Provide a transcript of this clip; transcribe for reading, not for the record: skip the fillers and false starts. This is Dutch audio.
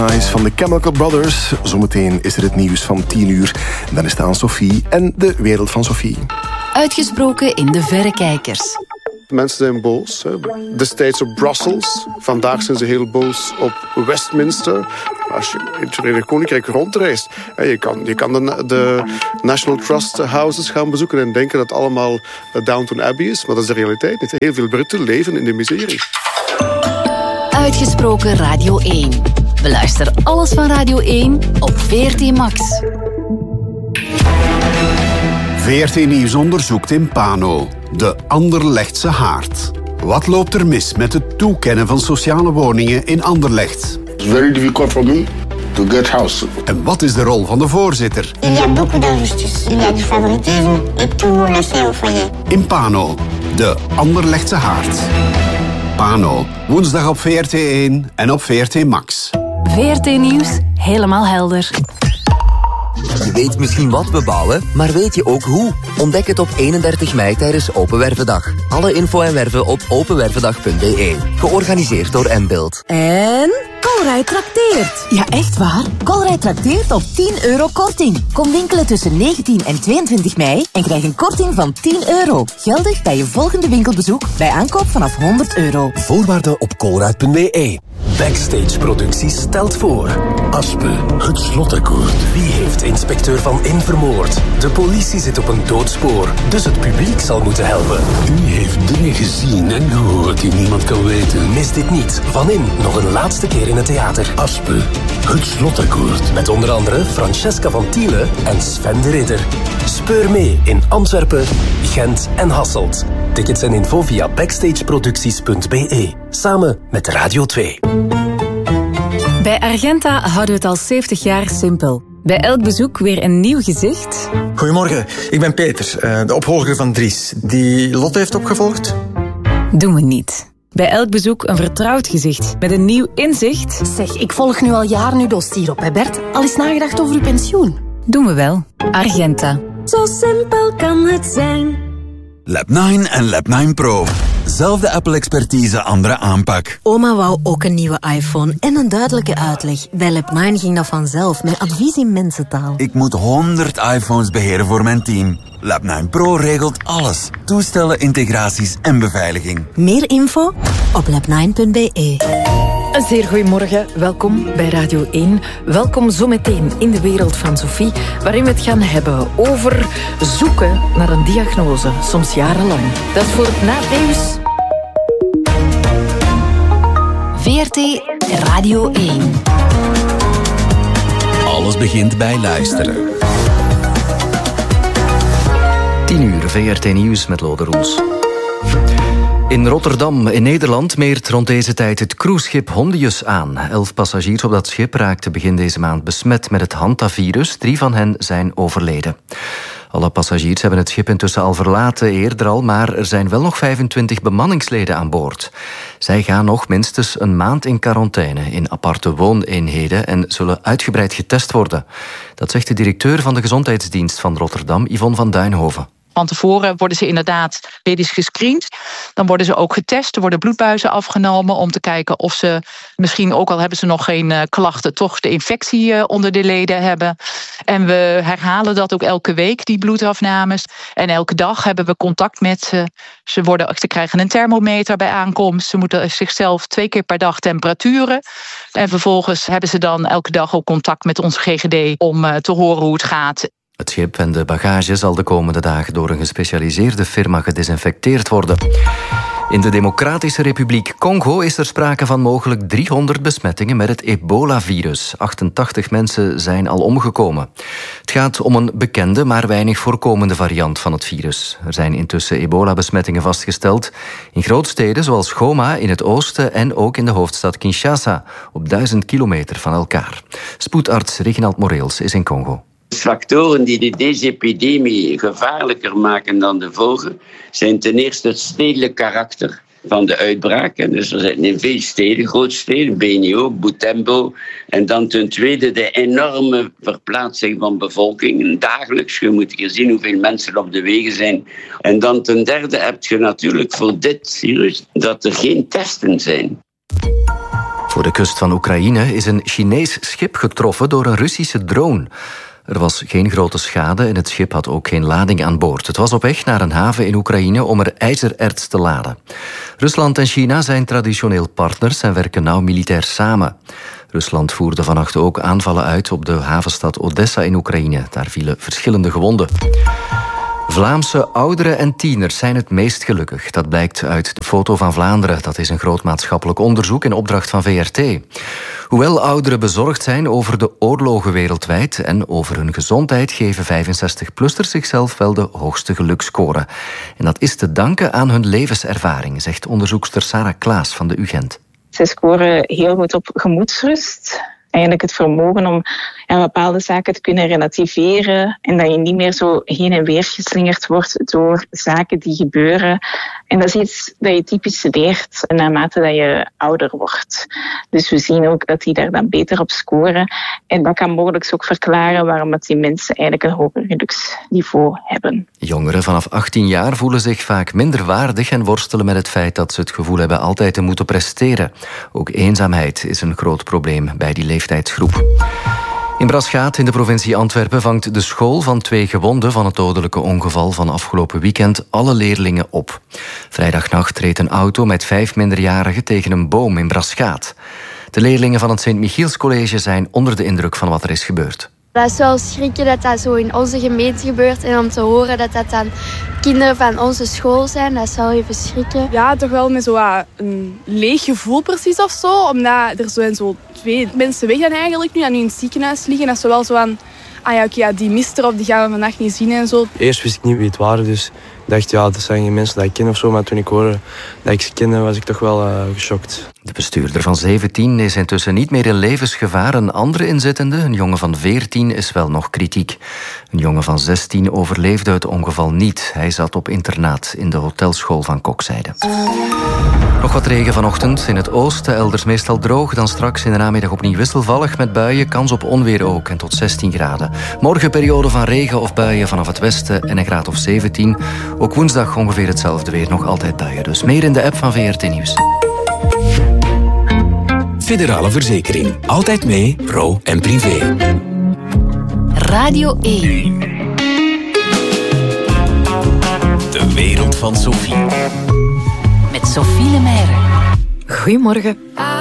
Van de Chemical Brothers. Zometeen is er het nieuws van 10 uur. En dan is het aan Sophie en de wereld van Sophie. Uitgesproken in de verrekijkers. Mensen zijn boos. Destijds op Brussels. Vandaag zijn ze heel boos op Westminster. Als je in het Verenigd Koninkrijk rondreist, je kan de National Trust Houses gaan bezoeken en denken dat het allemaal Downton Abbey is. Maar dat is de realiteit niet. Heel veel Britten leven in de miserie. Uitgesproken Radio 1. Beluister alles van Radio 1 op VRT Max. VRT Nieuws onderzoekt in Pano. De Anderlechtse haard. Wat loopt er mis met het toekennen van sociale woningen in Anderlecht? It's very difficult for me to get house. En wat is de rol van de voorzitter? Il y a beaucoup d'injustice, il y a du favoritisme et tout le monde le sait au foyer. In Pano. De Anderlechtse haard. Pano. Woensdag op VRT 1 en op VRT Max. VRT Nieuws. Helemaal helder. Je weet misschien wat we bouwen, maar weet je ook hoe? Ontdek het op 31 mei tijdens Open Wervendag. Alle info en werven op openwervendag.be. Georganiseerd door Mbuild. En Colruyt trakteert. Ja, echt waar? Colruyt trakteert op €10 korting. Kom winkelen tussen 19 en 22 mei en krijg een korting van €10. Geldig bij je volgende winkelbezoek bij aankoop vanaf €100. Voorwaarden op colruyt.be. Backstage Producties stelt voor Aspe, het slotakkoord. Wie heeft inspecteur Van In vermoord? De politie zit op een doodspoor, dus het publiek zal moeten helpen. U heeft dingen gezien en gehoord die niemand kan weten. Mis dit niet. Van In nog een laatste keer in het theater. Aspe, het slotakkoord. Met onder andere Francesca van Tiele en Sven de Ridder. Speur mee in Antwerpen, Gent en Hasselt. Tickets en info via backstageproducties.be. Samen met Radio 2. Bij Argenta houden we het al 70 jaar simpel. Bij elk bezoek weer een nieuw gezicht. Goedemorgen, ik ben Peter, de opvolger van Dries. Die Lotte heeft opgevolgd? Doen we niet. Bij elk bezoek een vertrouwd gezicht met een nieuw inzicht. Zeg, ik volg nu al jaren uw dossier op, hè Bert? Al eens nagedacht over uw pensioen? Doen we wel. Argenta. Zo simpel kan het zijn. Lab9 en Lab9 Pro. Zelfde Apple-expertise, andere aanpak. Oma wou ook een nieuwe iPhone en een duidelijke uitleg. Bij Lab9 ging dat vanzelf, met advies in mensentaal. Ik moet 100 iPhones beheren voor mijn team. Lab9 Pro regelt alles. Toestellen, integraties en beveiliging. Meer info op lab9.be. Een zeer goedemorgen, welkom bij Radio 1. Welkom zometeen in de wereld van Sophie, waarin we het gaan hebben over zoeken naar een diagnose, soms jarenlang. Dat is voor het na het nieuws. VRT Radio 1. Alles begint bij luisteren. 10 uur, VRT Nieuws met Lode Roels. In Rotterdam, in Nederland, meert rond deze tijd het cruiseschip Hondius aan. 11 passagiers op dat schip raakten begin deze maand besmet met het hantavirus. 3 van hen zijn overleden. Alle passagiers hebben het schip intussen al verlaten, eerder al, maar er zijn wel nog 25 bemanningsleden aan boord. Zij gaan nog minstens een maand in quarantaine in aparte wooneenheden en zullen uitgebreid getest worden. Dat zegt de directeur van de Gezondheidsdienst van Rotterdam, Yvonne van Duinhoven. Van tevoren worden ze inderdaad medisch gescreend. Dan worden ze ook getest. Er worden bloedbuizen afgenomen om te kijken of ze, misschien ook al hebben ze nog geen klachten, toch de infectie onder de leden hebben. En we herhalen dat ook elke week, die bloedafnames. En elke dag hebben we contact met ze. Ze krijgen een thermometer bij aankomst. Ze moeten zichzelf 2 keer per dag temperaturen. En vervolgens hebben ze dan elke dag ook contact met onze GGD om te horen hoe het gaat. Het schip en de bagage zal de komende dagen door een gespecialiseerde firma gedesinfecteerd worden. In de Democratische Republiek Congo is er sprake van mogelijk 300 besmettingen met het ebola-virus. 88 mensen zijn al omgekomen. Het gaat om een bekende, maar weinig voorkomende variant van het virus. Er zijn intussen ebola-besmettingen vastgesteld in grootsteden zoals Goma in het oosten en ook in de hoofdstad Kinshasa, op 1000 kilometer van elkaar. Spoedarts Reginald Moreels is in Congo. Factoren die deze epidemie gevaarlijker maken dan de vorige zijn ten eerste het stedelijk karakter van de uitbraak. Dus er zijn in veel steden, grootsteden, Beni ook, Butembo. En dan ten tweede de enorme verplaatsing van bevolking dagelijks. Je moet hier zien hoeveel mensen op de wegen zijn. En dan ten derde heb je natuurlijk voor dit virus dat er geen testen zijn. Voor de kust van Oekraïne is een Chinees schip getroffen door een Russische drone. Er was geen grote schade en het schip had ook geen lading aan boord. Het was op weg naar een haven in Oekraïne om er ijzererts te laden. Rusland en China zijn traditioneel partners en werken nauw militair samen. Rusland voerde vannacht ook aanvallen uit op de havenstad Odessa in Oekraïne. Daar vielen verschillende gewonden. Vlaamse ouderen en tieners zijn het meest gelukkig. Dat blijkt uit de Foto van Vlaanderen. Dat is een groot maatschappelijk onderzoek in opdracht van VRT. Hoewel ouderen bezorgd zijn over de oorlogen wereldwijd en over hun gezondheid, geven 65-plussers zichzelf wel de hoogste geluksscore. En dat is te danken aan hun levenservaring, zegt onderzoekster Sarah Klaas van de UGent. Ze scoren heel goed op gemoedsrust. Eigenlijk het vermogen om bepaalde zaken te kunnen relativeren en dat je niet meer zo heen en weer geslingerd wordt door zaken die gebeuren. En dat is iets dat je typisch leert naarmate dat je ouder wordt. Dus we zien ook dat die daar dan beter op scoren. En dat kan mogelijk ook verklaren waarom die mensen eigenlijk een hoger geluksniveau hebben. Jongeren vanaf 18 jaar voelen zich vaak minder waardig en worstelen met het feit dat ze het gevoel hebben altijd te moeten presteren. Ook eenzaamheid is een groot probleem bij die leeftijdsgroep. In Braschaat in de provincie Antwerpen vangt de school van 2 gewonden van het dodelijke ongeval van afgelopen weekend alle leerlingen op. Vrijdagnacht reed een auto met 5 minderjarigen tegen een boom in Braschaat. De leerlingen van het Sint-Michielscollege zijn onder de indruk van wat er is gebeurd. Dat is wel schrikken dat dat zo in onze gemeente gebeurt. En om te horen dat dat dan kinderen van onze school zijn, dat is wel even schrikken. Ja, toch wel met een leeg gevoel precies of zo. Omdat er zo 2 mensen weg zijn eigenlijk nu en nu in het ziekenhuis liggen. Dat is wel zo aan, die mist er of die gaan we vannacht niet zien en zo. Eerst wist ik niet wie het waren, dus ik dacht, dat zijn geen mensen die ik ken of zo. Maar toen ik hoorde dat ik ze kende, was ik toch wel geschokt. De bestuurder van 17 is intussen niet meer in levensgevaar. Een andere inzittende, een jongen van 14, is wel nog kritiek. Een jongen van 16 overleefde het ongeval niet. Hij zat op internaat in de hotelschool van Kokzijde. Nog wat regen vanochtend. In het oosten elders meestal droog. Dan straks in de namiddag opnieuw wisselvallig met buien. Kans op onweer ook en tot 16 graden. Morgen periode van regen of buien vanaf het westen en een graad of 17. Ook woensdag ongeveer hetzelfde weer. Nog altijd buien. Dus meer in de app van VRT Nieuws. Federale Verzekering. Altijd mee, pro en privé. Radio 1. De wereld van Sophie. Met Sophie Lemaire. Goedemorgen.